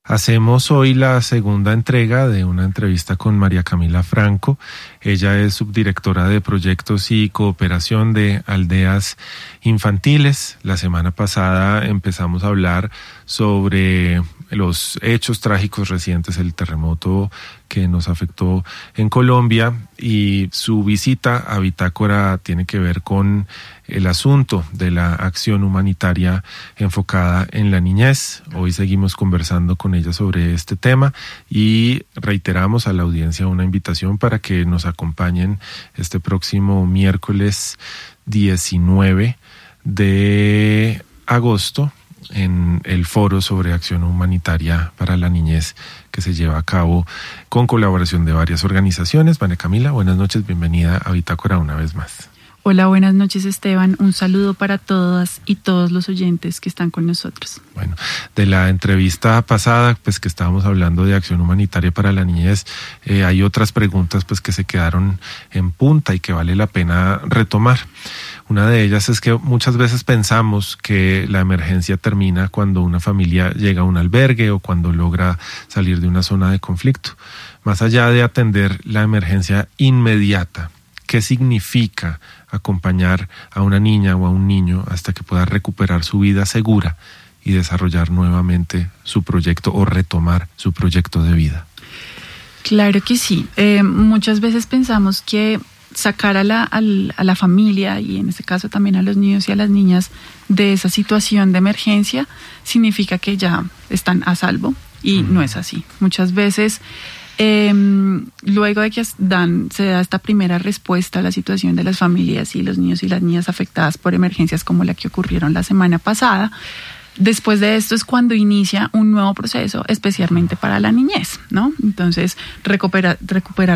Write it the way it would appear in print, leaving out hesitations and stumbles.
Hacemos hoy la segunda entrega de una entrevista con María Camila Franco. Ella es subdirectora de proyectos y cooperación de aldeas infantiles. La semana pasada empezamos a hablar sobre los hechos trágicos recientes, el terremoto que nos afectó en Colombia, y su visita a Bitácora tiene que ver con el asunto de la acción humanitaria enfocada en la niñez. Hoy seguimos conversando con ella sobre este tema y reiteramos a la audiencia una invitación para que nos acompañen este próximo miércoles 19 de agosto en el foro sobre acción humanitaria para la niñez que se lleva a cabo con colaboración de varias organizaciones. María Camila, buenas noches, bienvenida a Bitácora una vez más. Hola, buenas noches, Esteban. Un saludo para todas y todos los oyentes que están con nosotros. Bueno, de la entrevista pasada, pues que estábamos hablando de acción humanitaria para la niñez, hay otras preguntas pues que se quedaron en punta y que vale la pena retomar. Una de ellas es que muchas veces pensamos que la emergencia termina cuando una familia llega a un albergue o cuando logra salir de una zona de conflicto. Más allá de atender la emergencia inmediata, ¿qué significa acompañar a una niña o a un niño hasta que pueda recuperar su vida segura y desarrollar nuevamente su proyecto o retomar su proyecto de vida? Claro que sí. Muchas veces pensamos que sacar a la familia, y en este caso también a los niños y a las niñas, de esa situación de emergencia significa que ya están a salvo, y no es así. Muchas veces luego de que se da esta primera respuesta a la situación de las familias y los niños y las niñas afectadas por emergencias como la que ocurrieron la semana pasada, después de esto es cuando inicia un nuevo proceso, especialmente para la niñez, ¿no? Entonces, recuperar